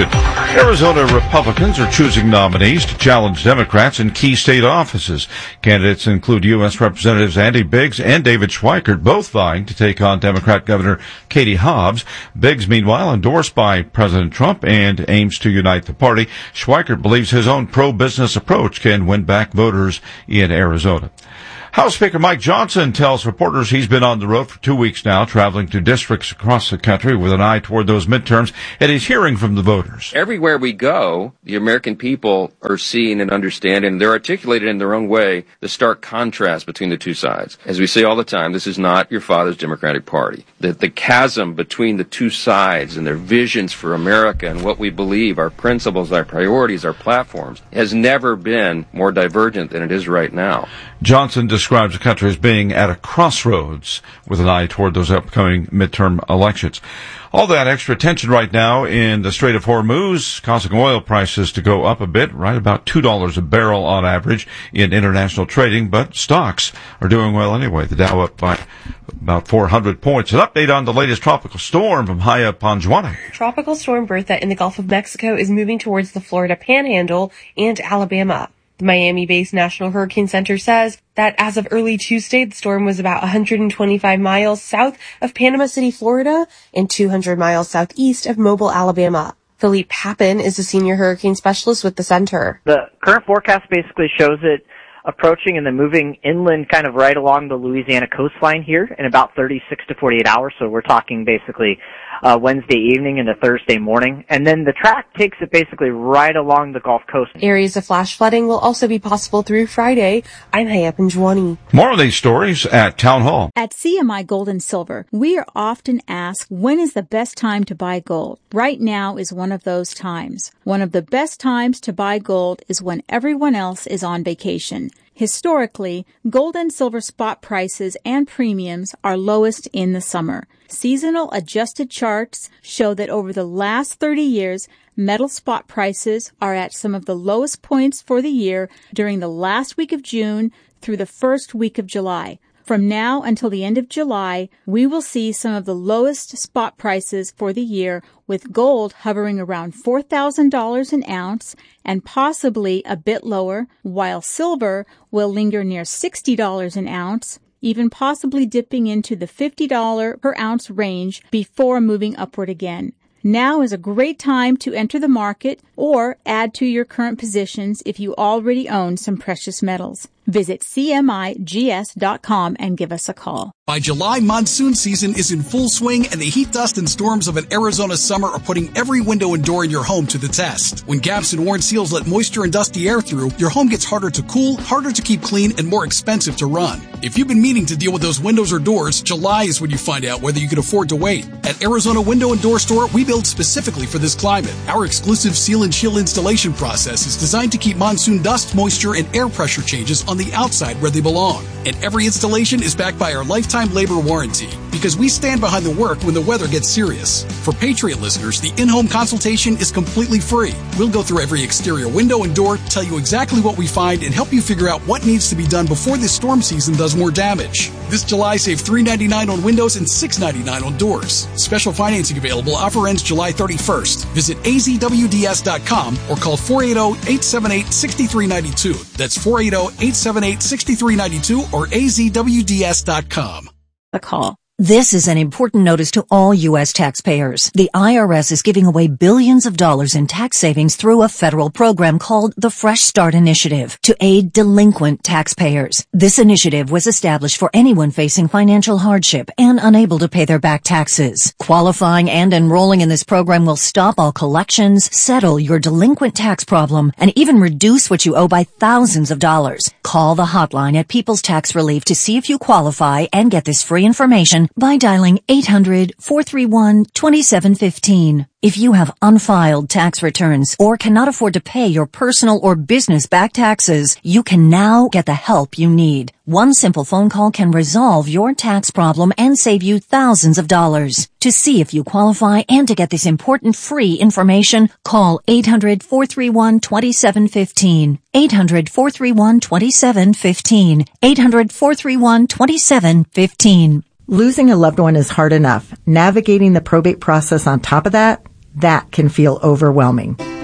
Arizona Republicans are choosing nominees to challenge Democrats in key state offices. Candidates include U S Representatives Andy Biggs and David Schweikert, both vying to take on Democrat Governor Katie Hobbs. Biggs, meanwhile, endorsed by President Trump and aims to unite the party. Schweikert believes his own pro-business approach can win back voters in Arizona. House Speaker Mike Johnson tells reporters he's been on the road for two weeks now, traveling to districts across the country with an eye toward those midterms, and he's hearing from the voters. Everywhere we go, the American people are seeing and understanding, and they're articulated in their own way, the stark contrast between the two sides. As we say all the time, this is not your father's Democratic Party. The, the chasm between the two sides and their visions for America and what we believe, our principles, our priorities, our platforms, has never been more divergent than it is right now. Johnson describes the country as being at a crossroads with an eye toward those upcoming midterm elections. All that extra tension right now in the Strait of Hormuz, causing oil prices to go up a bit, right about two dollars a barrel on average in international trading, but stocks are doing well anyway. The Dow up by about four hundred points. An update on the latest tropical storm from Haya Panjwani. Tropical storm Bertha in the Gulf of Mexico is moving towards the Florida Panhandle and Alabama. The Miami-based National Hurricane Center says that as of early Tuesday, the storm was about one hundred twenty-five miles south of Panama City, Florida, and two hundred miles southeast of Mobile, Alabama. Philippe Papin is a senior hurricane specialist with the center. The current forecast basically shows it approaching and then moving inland kind of right along the Louisiana coastline here in about thirty-six to forty-eight hours. So we're talking basically uh, Wednesday evening into Thursday morning. And then the track takes it basically right along the Gulf Coast. Areas of flash flooding will also be possible through Friday. I'm Haya Panjwani. More of these stories at Town Hall. At C M I Gold and Silver, we are often asked, when is the best time to buy gold? Right now is one of those times. One of the best times to buy gold is when everyone else is on vacation. Historically, gold and silver spot prices and premiums are lowest in the summer. Seasonal adjusted charts show that over the last thirty years, metal spot prices are at some of the lowest points for the year during the last week of June through the first week of July. From now until the end of July, we will see some of the lowest spot prices for the year, with gold hovering around four thousand dollars an ounce and possibly a bit lower, while silver will linger near sixty dollars an ounce, even possibly dipping into the fifty dollars per ounce range before moving upward again. Now is a great time to enter the market or add to your current positions if you already own some precious metals. Visit C M I G S dot com and give us a call. By July, monsoon season is in full swing, and the heat, dust, and storms of an Arizona summer are putting every window and door in your home to the test. When gaps and worn seals let moisture and dusty air through, your home gets harder to cool, harder to keep clean, and more expensive to run. If you've been meaning to deal with those windows or doors, July is when you find out whether you can afford to wait. At Arizona Window and Door Store, we build specifically for this climate. Our exclusive seal and chill installation process is designed to keep monsoon dust, moisture, and air pressure changes on the outside where they belong. And every installation is backed by our lifetime labor warranty, because we stand behind the work when the weather gets serious. For Patriot listeners, the in-home consultation is completely free. We'll go through every exterior window and door, tell you exactly what we find, and help you figure out what needs to be done before this storm season does more damage. This July, save three dollars and ninety-nine cents on windows and six dollars and ninety-nine cents on doors. Special financing available. Offer ends July thirty-first. Visit A Z W D S dot com or call four eight zero, eight seven eight, six three nine two. That's four eight zero, eight seven eight, six three nine two or A Z W D S dot com. A call. This is an important notice to all U S taxpayers. The I R S is giving away billions of dollars in tax savings through a federal program called the Fresh Start Initiative to aid delinquent taxpayers. This initiative was established for anyone facing financial hardship and unable to pay their back taxes. Qualifying and enrolling in this program will stop all collections, settle your delinquent tax problem, and even reduce what you owe by thousands of dollars. Call the hotline at People's Tax Relief to see if you qualify and get this free information by dialing eight hundred, four three one, two seven one five. If you have unfiled tax returns or cannot afford to pay your personal or business back taxes, you can now get the help you need. One simple phone call can resolve your tax problem and save you thousands of dollars. To see if you qualify and to get this important free information, call eight hundred, four three one, two seven one five. eight hundred, four three one, two seven one five. eight hundred, four three one, two seven one five. Losing a loved one is hard enough. Navigating the probate process on top of that, that can feel overwhelming.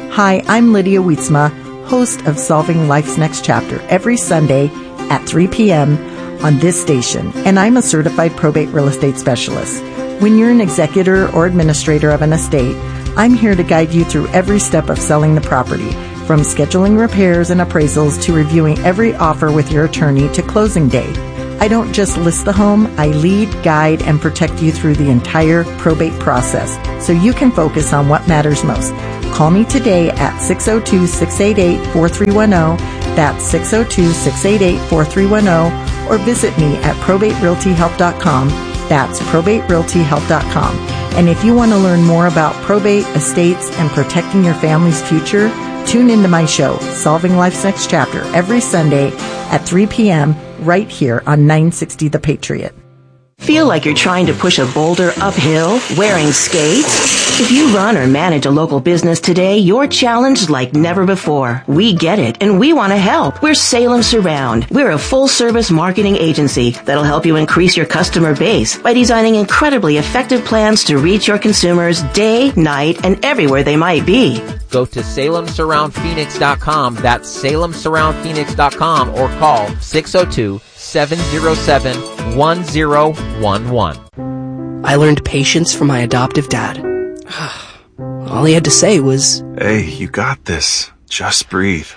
Hi, I'm Lydia Wietzma, host of Solving Life's Next Chapter, every Sunday at three p.m. on this station, and I'm a certified probate real estate specialist. When you're an executor or administrator of an estate, I'm here to guide you through every step of selling the property, from scheduling repairs and appraisals to reviewing every offer with your attorney to closing day. I don't just list the home, I lead, guide, and protect you through the entire probate process so you can focus on what matters most. Call me today at six oh two, six eight eight, four three one oh. That's six oh two, six eight eight, four three one oh. Or visit me at probate realty help dot com. That's probate realty help dot com. And if you want to learn more about probate, estates, and protecting your family's future, tune into my show, Solving Life's Next Chapter, every Sunday at three p.m. right here on nine sixty The Patriot. Feel like you're trying to push a boulder uphill wearing skates? If you run or manage a local business today, you're challenged like never before. We get it, and we want to help. We're Salem Surround. We're a full-service marketing agency that'll help you increase your customer base by designing incredibly effective plans to reach your consumers day, night, and everywhere they might be. Go to Salem Surround Phoenix dot com. That's Salem Surround Phoenix dot com, or call six oh two, seven oh seven, one oh one one. I learned patience from my adoptive dad. All he had to say was, "Hey, you got this. Just breathe."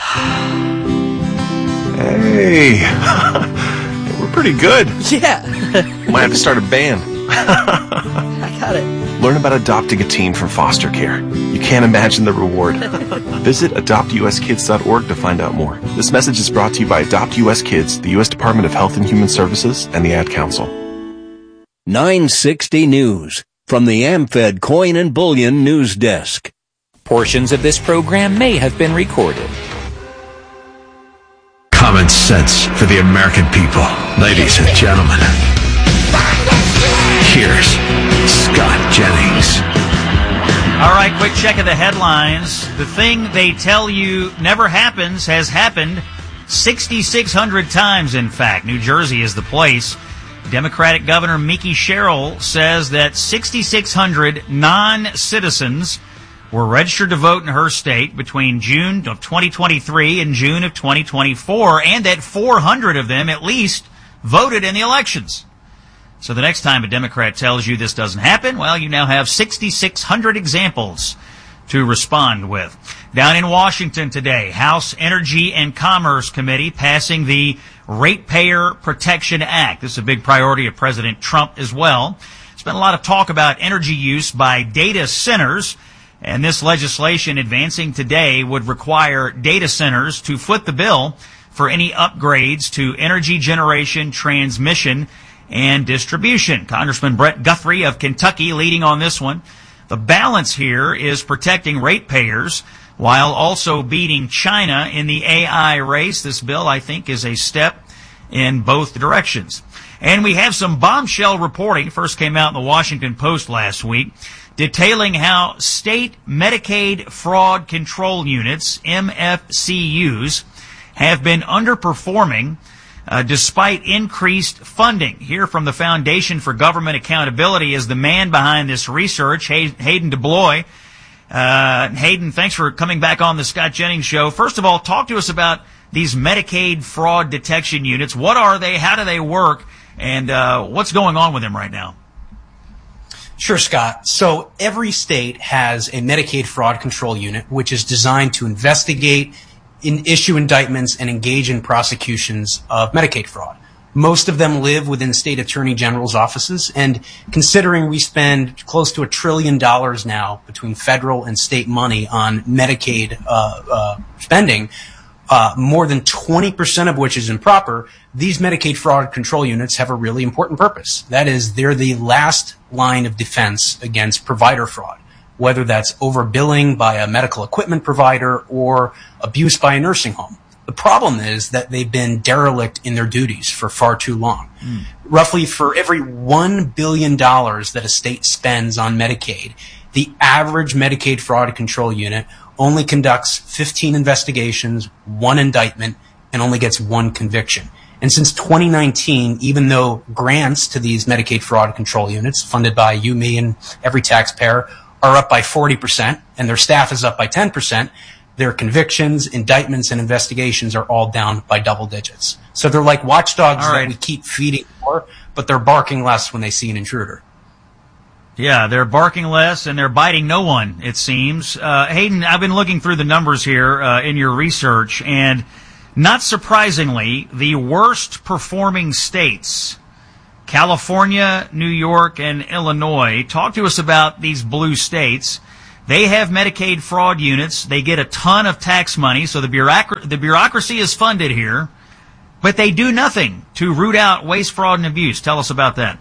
Hey, we're pretty good. Yeah. Might have to start a band. I got it. Learn about adopting a teen from foster care. You can't imagine the reward. Visit adopt u s kids dot org to find out more. This message is brought to you by Adopt U S Kids, the U S Department of Health and Human Services, and the Ad Council. nine sixty News from the AmFed Coin and Bullion News Desk. Portions of this program may have been recorded. Common sense for the American people. Ladies and gentlemen, here's Scott Jennings. All right, quick check of the headlines. The thing they tell you never happens has happened sixty-six hundred times, in fact. New Jersey is the place. Democratic Governor Mickey Sherrill says that sixty-six hundred non-citizens were registered to vote in her state between June of twenty twenty-three and June of twenty twenty-four, and that four hundred of them at least voted in the elections. So the next time a Democrat tells you this doesn't happen, well, you now have sixty-six hundred examples to respond with. Down in Washington today, House Energy and Commerce Committee passing the Ratepayer Protection Act. This is a big priority of President Trump as well. There's been a lot of talk about energy use by data centers, and this legislation advancing today would require data centers to foot the bill for any upgrades to energy generation, transmission, and distribution. Congressman Brett Guthrie of Kentucky leading on this one. The balance here is protecting ratepayers while also beating China in the A I race. This bill, I think, is a step in both directions. And we have some bombshell reporting, first came out in the Washington Post last week, detailing how state Medicaid fraud control units, M F C Us, have been underperforming Uh, despite increased funding. Here from the Foundation for Government Accountability is the man behind this research, Hay- Hayden DeBloy. Uh, Hayden, thanks for coming back on the Scott Jennings Show. First of all, talk to us about these Medicaid fraud detection units. What are they? How do they work? And uh, what's going on with them right now? Sure, Scott. So every state has a Medicaid fraud control unit, which is designed to investigate, in issue indictments, and engage in prosecutions of Medicaid fraud. Most of them live within state attorney general's offices, and considering we spend close to a trillion dollars now between federal and state money on Medicaid uh, uh, spending, uh, more than twenty percent of which is improper, these Medicaid fraud control units have a really important purpose. That is, they're the last line of defense against provider fraud, whether that's overbilling by a medical equipment provider or abuse by a nursing home. The problem is that they've been derelict in their duties for far too long. Mm. Roughly for every one billion dollars that a state spends on Medicaid, the average Medicaid fraud control unit only conducts fifteen investigations, one indictment, and only gets one conviction. And since twenty nineteen, even though grants to these Medicaid fraud control units, funded by you, me, and every taxpayer, are up by forty percent and their staff is up by ten percent, their convictions, indictments, and investigations are all down by double digits. So they're like watchdogs All right. that we keep feeding more, but they're barking less when they see an intruder. Yeah, they're barking less and they're biting no one, it seems. Uh, Hayden, I've been looking through the numbers here uh, in your research, and not surprisingly, the worst performing states, California, New York, and Illinois. Talk to us about these blue states. They have Medicaid fraud units. They get a ton of tax money, so the, bureaucra- the bureaucracy is funded here, but they do nothing to root out waste, fraud, and abuse. Tell us about that.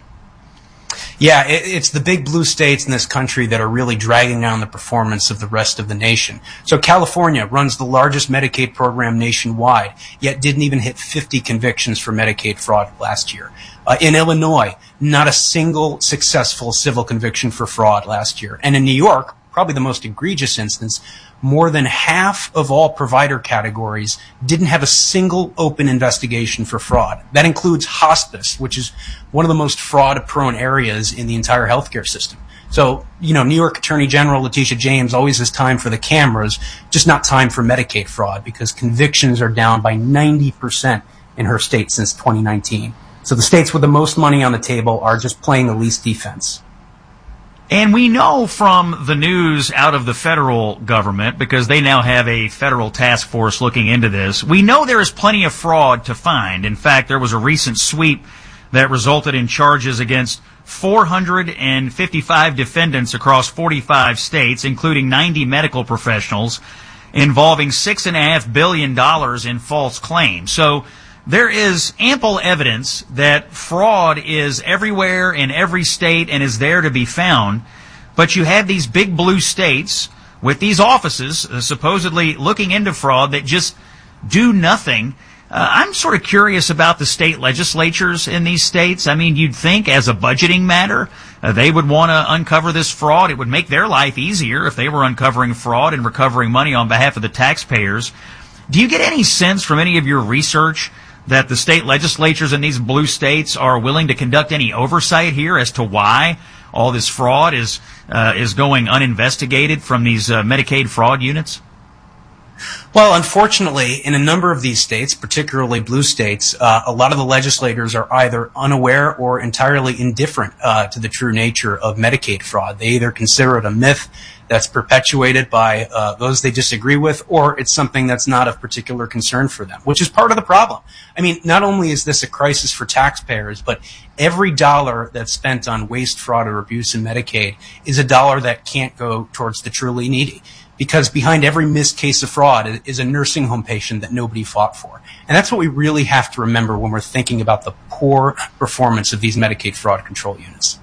Yeah, it, it's the big blue states in this country that are really dragging down the performance of the rest of the nation. So California runs the largest Medicaid program nationwide, yet didn't even hit fifty convictions for Medicaid fraud last year. Uh, in Illinois, not a single successful civil conviction for fraud last year. And in New York, probably the most egregious instance, more than half of all provider categories didn't have a single open investigation for fraud. That includes hospice, which is one of the most fraud-prone areas in the entire healthcare system. So, you know, New York Attorney General Letitia James always has time for the cameras, just not time for Medicaid fraud, because convictions are down by ninety percent in her state since twenty nineteen. So the states with the most money on the table are just playing the least defense. And we know from the news out of the federal government, because they now have a federal task force looking into this, we know there is plenty of fraud to find. In fact, there was a recent sweep that resulted in charges against four hundred fifty-five defendants across forty-five states, including ninety medical professionals, involving six point five billion dollars in false claims. So there is ample evidence that fraud is everywhere in every state and is there to be found. But you have these big blue states with these offices uh, supposedly looking into fraud that just do nothing. Uh, I'm sort of curious about the state legislatures in these states. I mean, you'd think as a budgeting matter, uh, they would want to uncover this fraud. It would make their life easier if they were uncovering fraud and recovering money on behalf of the taxpayers. Do you get any sense from any of your research that the state legislatures in these blue states are willing to conduct any oversight here as to why all this fraud is uh, is going uninvestigated from these uh, Medicaid fraud units? Well, unfortunately, in a number of these states, particularly blue states, uh, a lot of the legislators are either unaware or entirely indifferent uh, to the true nature of Medicaid fraud. They either consider it a myth that's perpetuated by uh, those they disagree with, or it's something that's not of particular concern for them, which is part of the problem. I mean, not only is this a crisis for taxpayers, but every dollar that's spent on waste, fraud, or abuse in Medicaid is a dollar that can't go towards the truly needy. Because behind every missed case of fraud is a nursing home patient that nobody fought for. And that's what we really have to remember when we're thinking about the poor performance of these Medicaid fraud control units.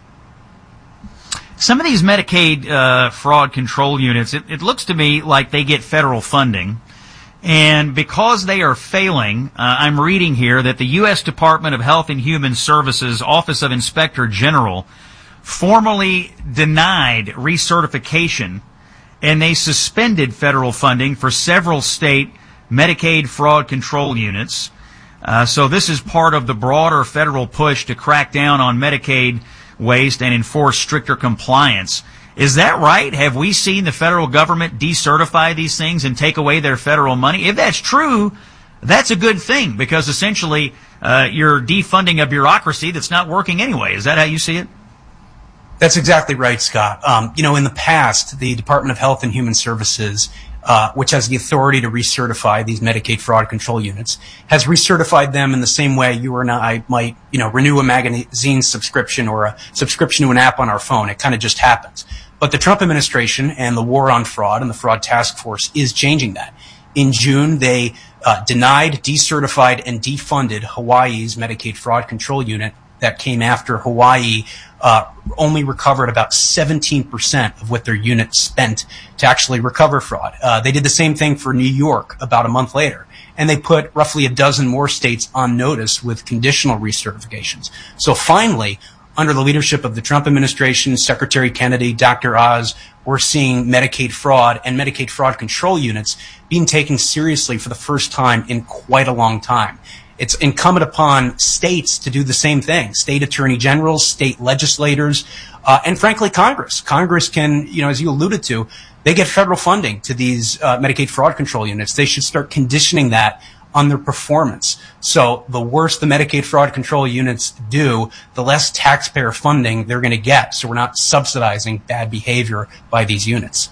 Some of these Medicaid uh, fraud control units, it, it looks to me like they get federal funding. And because they are failing, uh, I'm reading here that the U S Department of Health and Human Services Office of Inspector General formally denied recertification, and they suspended federal funding for several state Medicaid fraud control units. Uh, so this is part of the broader federal push to crack down on Medicaid waste and enforce stricter compliance. Is that right? Have we seen the federal government decertify these things and take away their federal money? If that's true, that's a good thing, because essentially uh, you're defunding a bureaucracy that's not working anyway. Is that how you see it? That's exactly right, Scott. Um, you know, in the past, the Department of Health and Human Services, uh, which has the authority to recertify these Medicaid fraud control units, has recertified them in the same way you or I might, you know, renew a magazine subscription or a subscription to an app on our phone. It kind of just happens. But the Trump administration and the war on fraud and the fraud task force is changing that. In June, they uh, denied, decertified, and defunded Hawaii's Medicaid fraud control unit that came after Hawaii uh, only recovered about seventeen percent of what their unit spent to actually recover fraud. Uh, they did the same thing for New York about a month later. And they put roughly a dozen more states on notice with conditional recertifications. So finally, under the leadership of the Trump administration, Secretary Kennedy, Doctor Oz, we're seeing Medicaid fraud and Medicaid fraud control units being taken seriously for the first time in quite a long time. It's incumbent upon states to do the same thing. State attorney generals, state legislators, uh, and frankly, Congress. Congress can, you know, as you alluded to, they get federal funding to these uh, Medicaid fraud control units. They should start conditioning that on their performance. So the worse the Medicaid fraud control units do, the less taxpayer funding they're going to get. So we're not subsidizing bad behavior by these units.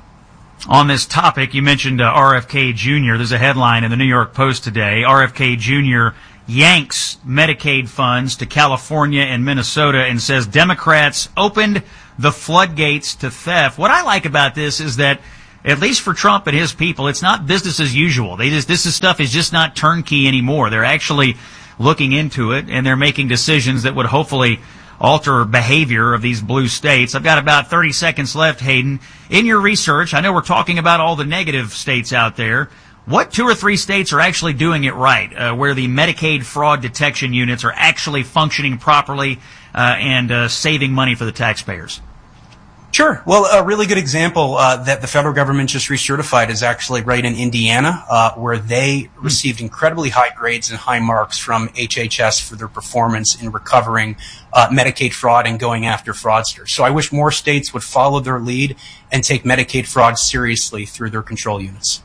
On this topic, you mentioned uh, R F K Junior There's a headline in the New York Post today. R F K Junior yanks Medicaid funds to California and Minnesota and says Democrats opened the floodgates to theft. What I like about this is that, at least for Trump and his people, it's not business as usual. They just, this is stuff is just not turnkey anymore. They're actually looking into it, and they're making decisions that would hopefully alter behavior of these blue states. I've got about thirty seconds left, Hayden. In your research, I know we're talking about all the negative states out there. What two or three states are actually doing it right, uh, where the Medicaid fraud detection units are actually functioning properly uh, and uh, saving money for the taxpayers? Sure. Well, a really good example uh, that the federal government just recertified is actually right in Indiana, uh, where they received incredibly high grades and high marks from H H S for their performance in recovering uh, Medicaid fraud and going after fraudsters. So I wish more states would follow their lead and take Medicaid fraud seriously through their control units.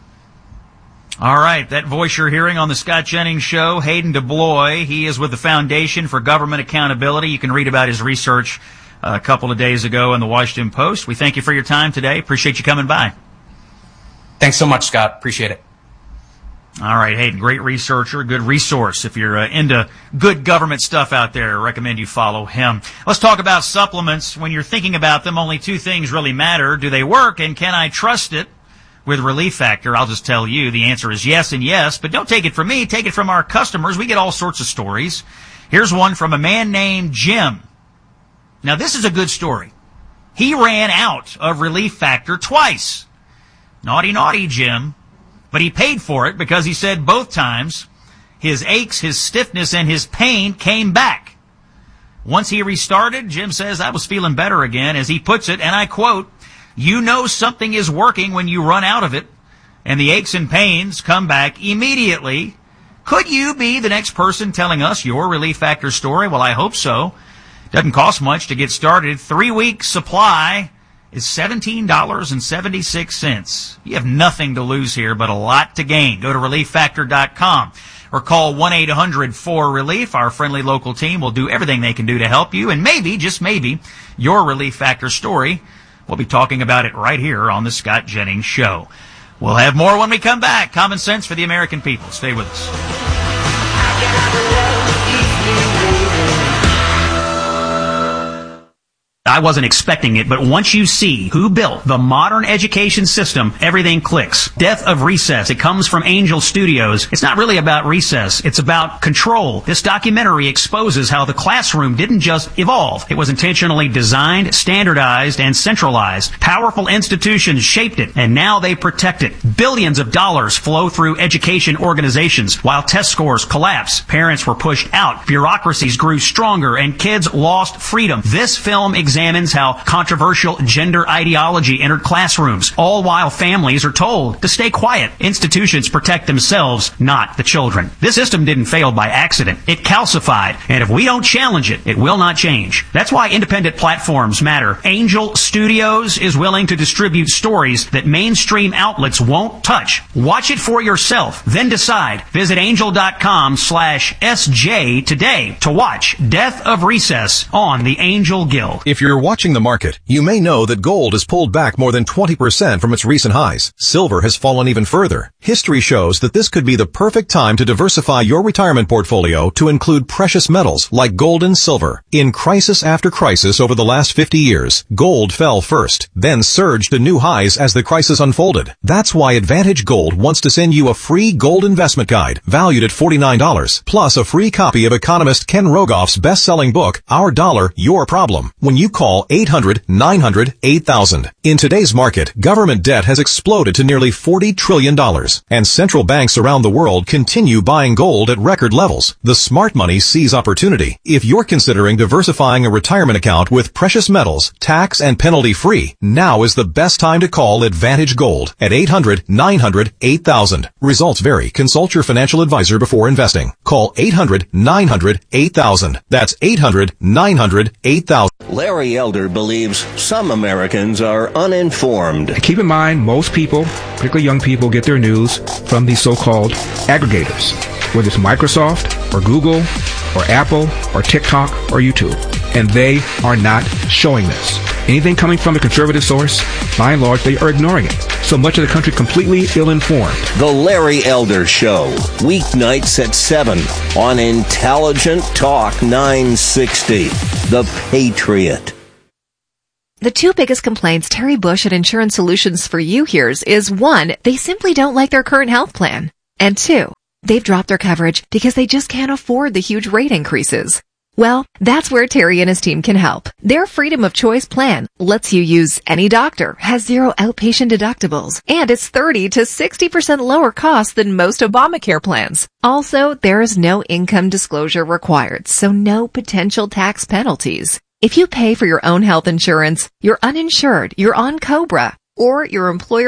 All right, that voice you're hearing on the Scott Jennings Show, Hayden DeBlois. He is with the Foundation for Government Accountability. You can read about his research a couple of days ago in the Washington Post. We thank you for your time today. Appreciate you coming by. Thanks so much, Scott. Appreciate it. All right, Hayden, great researcher, good resource. If you're uh, into good government stuff out there, I recommend you follow him. Let's talk about supplements. When you're thinking about them, only two things really matter. Do they work, and can I trust it? With Relief Factor, I'll just tell you the answer is yes and yes, but don't take it from me. Take it from our customers. We get all sorts of stories. Here's one from a man named Jim. Now, this is a good story. He ran out of Relief Factor twice. Naughty, naughty, Jim. But he paid for it because he said both times his aches, his stiffness, and his pain came back. Once he restarted, Jim says, I was feeling better again. As he puts it, and I quote, you know something is working when you run out of it, and the aches and pains come back immediately. Could you be the next person telling us your Relief Factor story? Well, I hope so. Doesn't cost much to get started. Three-week supply is seventeen dollars and seventy-six cents. You have nothing to lose here, but a lot to gain. Go to relief factor dot com or call one eight hundred four relief. Our friendly local team will do everything they can do to help you, and maybe, just maybe, your Relief Factor story. We'll be talking about it right here on the Scott Jennings Show. We'll have more when we come back. Common sense for the American people. Stay with us. I wasn't expecting it, but once you see who built the modern education system, everything clicks. Death of Recess. It comes from Angel Studios. It's not really about recess. It's about control. This documentary exposes how the classroom didn't just evolve. It was intentionally designed, standardized, and centralized. Powerful institutions shaped it, and now they protect it. Billions of dollars flow through education organizations. While test scores collapse, parents were pushed out, bureaucracies grew stronger, and kids lost freedom. This film examines examines how controversial gender ideology entered classrooms, all while families are told to stay quiet. Institutions protect themselves, not the children. This system didn't fail by accident. It calcified, and if we don't challenge it, it will not change. That's why independent platforms matter. Angel Studios is willing to distribute stories that mainstream outlets won't touch. Watch it for yourself, then decide. Visit angel.com slash SJ today to watch Death of Recess on the Angel Guild. If you're watching the market, you may know that gold has pulled back more than twenty percent from its recent highs. Silver has fallen even further. History shows that this could be the perfect time to diversify your retirement portfolio to include precious metals like gold and silver. In crisis after crisis over the last fifty years, gold fell first, then surged to new highs as the crisis unfolded. That's why Advantage Gold wants to send you a free gold investment guide valued at forty-nine dollars, plus a free copy of economist Ken Rogoff's best-selling book, Our Dollar, Your Problem. When you call eight hundred nine hundred eight thousand. In today's market, government debt has exploded to nearly forty trillion dollars, and central banks around the world continue buying gold at record levels. The smart money sees opportunity. If you're considering diversifying a retirement account with precious metals, tax and penalty free, now is the best time to call Advantage Gold at eight hundred nine hundred eight thousand. Results vary. Consult your financial advisor before investing. Call eight hundred nine hundred eight thousand. That's eight hundred nine hundred eight thousand. Larry Elder believes some Americans are uninformed. Keep in mind, most people, particularly young people, get their news from these so-called aggregators, whether it's Microsoft or Google or Apple or TikTok or YouTube. And they are not showing this. Anything coming from a conservative source, by and large, they are ignoring it. So much of the country completely ill-informed. The Larry Elder Show, weeknights at seven on Intelligent Talk nine sixty, The Patriot. The two biggest complaints Terry Bush at Insurance Solutions for You hears is, one, they simply don't like their current health plan. And two, they've dropped their coverage because they just can't afford the huge rate increases. Well, that's where Terry and his team can help. Their Freedom of Choice plan lets you use any doctor, has zero outpatient deductibles, and it's thirty to sixty percent lower cost than most Obamacare plans. Also, there is no income disclosure required, so no potential tax penalties. If you pay for your own health insurance, you're uninsured, you're on COBRA, or your employer